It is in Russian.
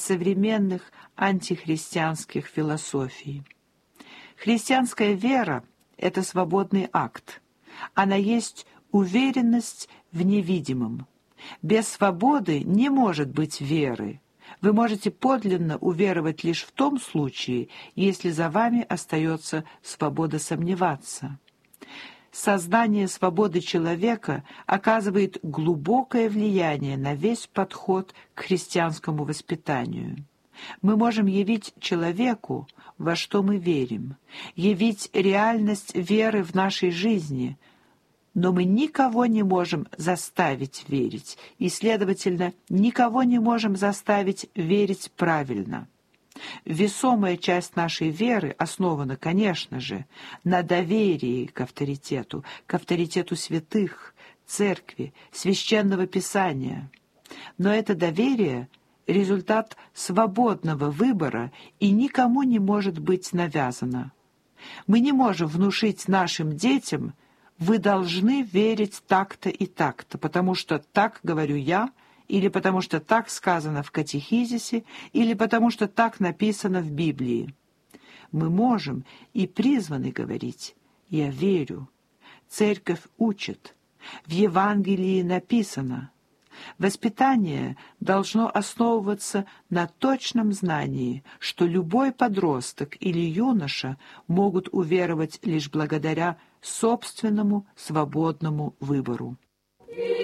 современных антихристианских философий. Христианская вера — это свободный акт. Она есть уверенность в невидимом. Без свободы не может быть веры. Вы можете подлинно уверовать лишь в том случае, если за вами остается свобода сомневаться. Сознание свободы человека оказывает глубокое влияние на весь подход к христианскому воспитанию. Мы можем явить человеку, во что мы верим, явить реальность веры в нашей жизни, но мы никого не можем заставить верить, и, следовательно, никого не можем заставить верить правильно. Весомая часть нашей веры основана, конечно же, на доверии к авторитету святых, церкви, священного писания. Но это доверие — результат свободного выбора и никому не может быть навязано. Мы не можем внушить нашим детям: «Вы должны верить так-то и так-то, потому что так говорю я», или потому что так сказано в катехизисе, или потому что так написано в Библии. Мы можем и призваны говорить: «Я верю». Церковь учит. В Евангелии написано. Воспитание должно основываться на точном знании, что любой подросток или юноша могут уверовать лишь благодаря собственному свободному выбору.